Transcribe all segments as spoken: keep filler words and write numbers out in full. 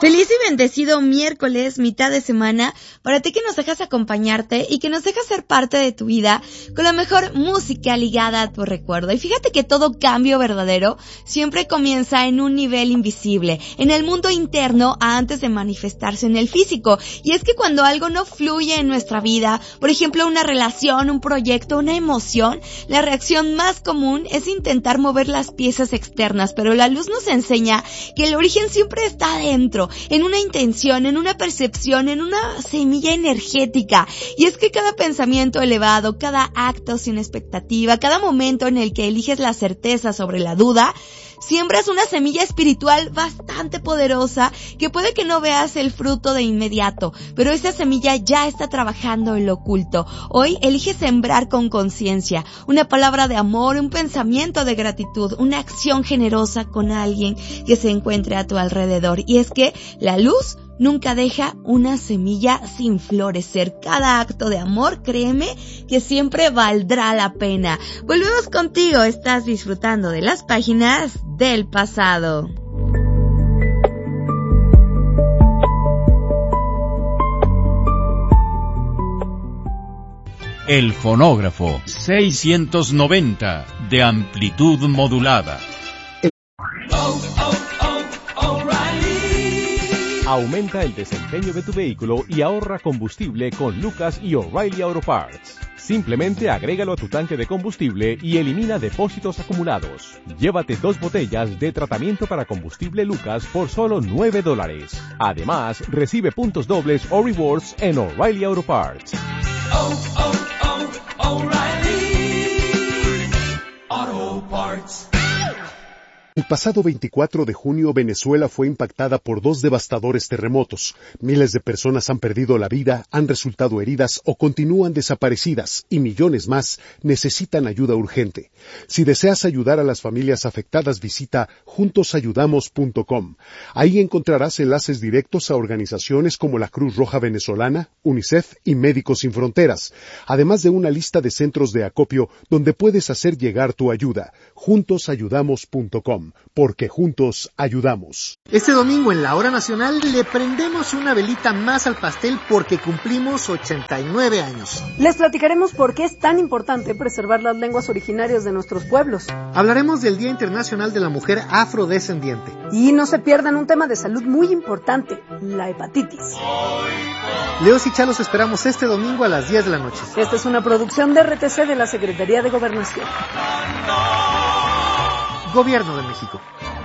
Feliz y bendecido miércoles, mitad de semana, para ti que nos dejas acompañarte y que nos dejas ser parte de tu vida con la mejor música ligada a tu recuerdo. Y fíjate que todo cambio verdadero siempre comienza en un nivel invisible, en el mundo interno antes de manifestarse en el físico. Y es que cuando algo no fluye en nuestra vida, por ejemplo una relación, un proyecto, una emoción, la reacción más común es intentar mover las piezas externas, pero la luz nos enseña que el origen siempre está adentro, en una intención, en una percepción, en una semilla energética. Y es que cada pensamiento elevado, cada acto sin expectativa, cada momento en el que eliges la certeza sobre la duda, siembras una semilla espiritual bastante poderosa que puede que no veas el fruto de inmediato, pero esa semilla ya está trabajando en lo oculto. Hoy elige sembrar con conciencia una palabra de amor, un pensamiento de gratitud, una acción generosa con alguien que se encuentre a tu alrededor. Y es que la luz nunca deja una semilla sin florecer. Cada acto de amor, créeme, que siempre valdrá la pena. Volvemos contigo, estás disfrutando de las páginas del pasado. El fonógrafo seiscientos noventa de amplitud modulada. Aumenta el desempeño de tu vehículo y ahorra combustible con Lucas y O'Reilly Auto Parts. Simplemente agrégalo a tu tanque de combustible y elimina depósitos acumulados. Llévate dos botellas de tratamiento para combustible Lucas por solo nueve dólares. Además, recibe puntos dobles o rewards en O'Reilly Auto Parts. Oh, oh, oh, O'Reilly Auto Parts. El pasado veinticuatro de junio, Venezuela fue impactada por dos devastadores terremotos. Miles de personas han perdido la vida, han resultado heridas o continúan desaparecidas, y millones más necesitan ayuda urgente. Si deseas ayudar a las familias afectadas, visita juntos ayudamos punto com. Ahí encontrarás enlaces directos a organizaciones como la Cruz Roja Venezolana, UNICEF y Médicos Sin Fronteras, además de una lista de centros de acopio donde puedes hacer llegar tu ayuda. juntos ayudamos punto com. Porque juntos ayudamos. Este domingo en la Hora Nacional le prendemos una velita más al pastel porque cumplimos ochenta y nueve años. Les platicaremos por qué es tan importante preservar las lenguas originarias de nuestros pueblos. Hablaremos del Día Internacional de la Mujer Afrodescendiente. Y no se pierdan un tema de salud muy importante, la hepatitis. Leos y Chalos esperamos este domingo a las diez de la noche. Esta es una producción de R T C de la Secretaría de Gobernación. Gobierno de México.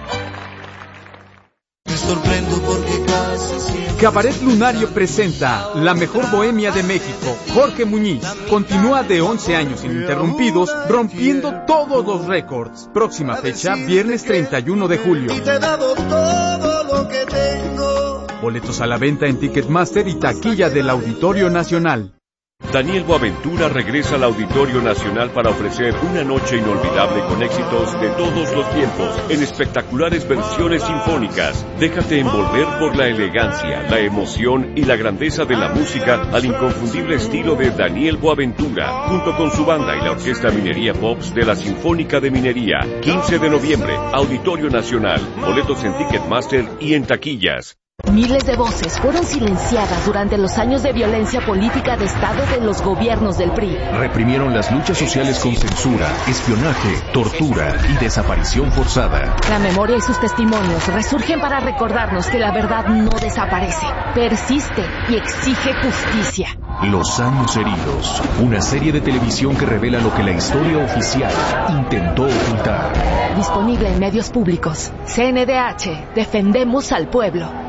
Me sorprendo porque casi siempre... Cabaret Lunario presenta La Mejor Bohemia de México. Jorge Muñiz continúa de once años ininterrumpidos, rompiendo todos los récords. Próxima fecha, viernes treinta y uno de julio. Y te he dado todo lo que tengo. Boletos a la venta en Ticketmaster y taquilla del Auditorio Nacional. Daniel Boaventura regresa al Auditorio Nacional para ofrecer una noche inolvidable con éxitos de todos los tiempos, en espectaculares versiones sinfónicas. Déjate envolver por la elegancia, la emoción y la grandeza de la música al inconfundible estilo de Daniel Boaventura, junto con su banda y la Orquesta Minería Pops de la Sinfónica de Minería. quince de noviembre, Auditorio Nacional. Boletos en Ticketmaster y en taquillas. Miles de voces fueron silenciadas durante los años de violencia política de Estado de los gobiernos del P R I. Reprimieron las luchas sociales con censura, espionaje, tortura y desaparición forzada. La memoria y sus testimonios resurgen para recordarnos que la verdad no desaparece, persiste y exige justicia. Los años heridos, una serie de televisión que revela lo que la historia oficial intentó ocultar. Disponible en medios públicos. C N D H, defendemos al pueblo.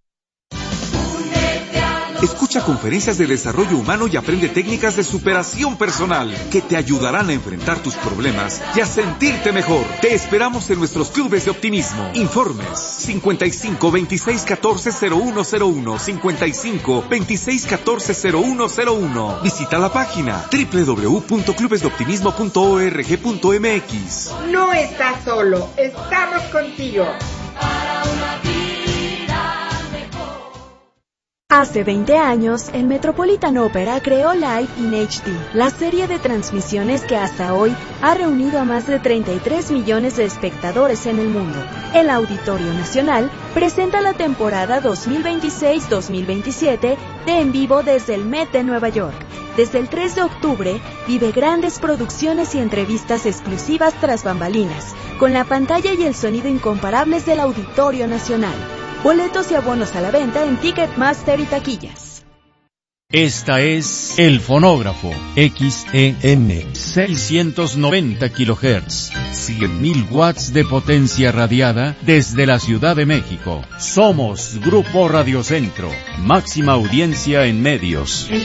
Escucha conferencias de desarrollo humano y aprende técnicas de superación personal que te ayudarán a enfrentar tus problemas y a sentirte mejor. Te esperamos en nuestros clubes de optimismo. Informes cincuenta y cinco, veintiséis, catorce, cero uno cero uno, cincuenta y cinco, veintiséis, catorce, cero uno cero uno. Visita la página doble u doble u doble u punto clubes de optimismo punto org punto m x. No estás solo, estamos contigo. Hace veinte años, el Metropolitan Opera creó Live in H D, la serie de transmisiones que hasta hoy ha reunido a más de treinta y tres millones de espectadores en el mundo. El Auditorio Nacional presenta la temporada dos mil veintiséis dos mil veintisiete de En Vivo desde el Met de Nueva York. Desde el tres de octubre, vive grandes producciones y entrevistas exclusivas tras bambalinas, con la pantalla y el sonido incomparables del Auditorio Nacional. Boletos y abonos a la venta en Ticketmaster y taquillas. Esta es El Fonógrafo, X E M, seiscientos noventa kilohertz, cien mil watts de potencia radiada desde la Ciudad de México. Somos Grupo Radio Centro, máxima audiencia en medios.